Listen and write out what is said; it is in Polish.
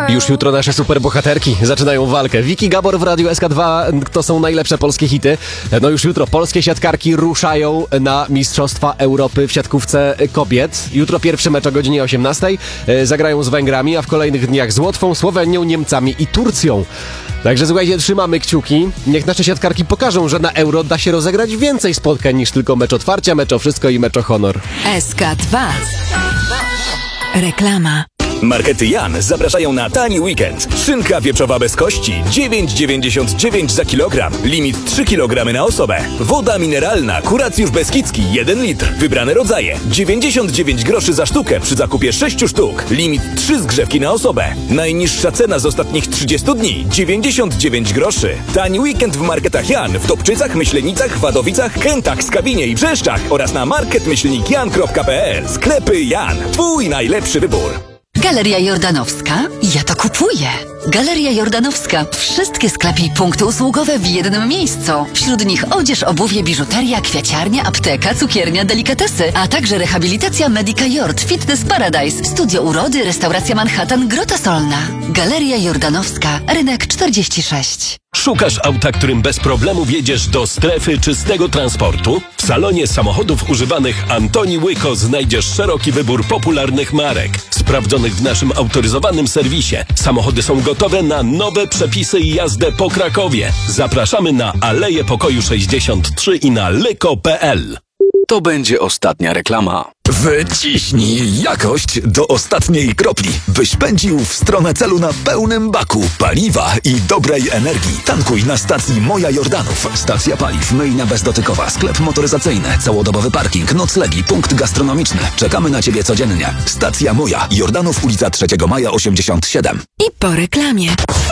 Już jutro nasze superbohaterki zaczynają walkę. Wiki Gabor w Radiu SK2 to są najlepsze polskie hity. No już jutro polskie siatkarki ruszają na Mistrzostwa Europy w siatkówce kobiet. Jutro pierwszy mecz o godzinie 18. Zagrają z Węgrami, a w kolejnych dniach z Łotwą, Słowenią, Niemcami i Turcją. Także słuchajcie, trzymamy kciuki. Niech nasze siatkarki pokażą, że na Euro da się rozegrać więcej spotkań niż tylko mecz otwarcia, mecz o wszystko i mecz o honor. SK2. Reklama. Markety Jan zapraszają na tani weekend. Szynka wieprzowa bez kości 9,99 za kilogram. Limit 3 kg na osobę. Woda mineralna Kuracjusz Beskidzki 1 litr. Wybrane rodzaje 99 groszy za sztukę przy zakupie 6 sztuk. Limit 3 zgrzewki na osobę. Najniższa cena z ostatnich 30 dni 99 groszy. Tani weekend w marketach Jan w Dobczycach, Myślenicach, Wadowicach, Kętach, Skawinie i Brzeszczach oraz na market-jan.pl. Sklepy Jan. Twój najlepszy wybór. Galeria Jordanowska? Ja to kupuję. Galeria Jordanowska. Wszystkie sklepy i punkty usługowe w jednym miejscu. Wśród nich odzież, obuwie, biżuteria, kwiaciarnia, apteka, cukiernia, delikatesy, a także rehabilitacja Medica Jord, Fitness Paradise, studio urody, restauracja Manhattan, Grota Solna. Galeria Jordanowska, rynek 46. Szukasz auta, którym bez problemu wjedziesz do strefy czystego transportu? W salonie samochodów używanych Antoni Łyko znajdziesz szeroki wybór popularnych marek, sprawdzonych w naszym autoryzowanym serwisie. Samochody są gotowe na nowe przepisy i jazdę po Krakowie. Zapraszamy na Aleję Pokoju 63 i na lyko.pl. To będzie ostatnia reklama. Wyciśnij jakość do ostatniej kropli, byś pędził w stronę celu na pełnym baku paliwa i dobrej energii. Tankuj na stacji Moja Jordanów. Stacja paliw, myjnia bezdotykowa, sklep motoryzacyjny, całodobowy parking, noclegi, punkt gastronomiczny. Czekamy na Ciebie codziennie. Stacja Moja, Jordanów, ulica 3 Maja 87. I po reklamie.